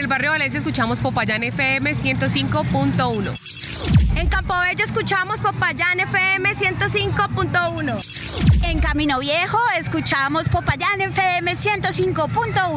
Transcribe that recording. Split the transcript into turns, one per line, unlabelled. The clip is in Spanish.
el barrio Valencia escuchamos Popayán FM 105.1.
En Campobello escuchamos Popayán FM 105.1.
En Camino Viejo escuchamos Popayán FM 105.1.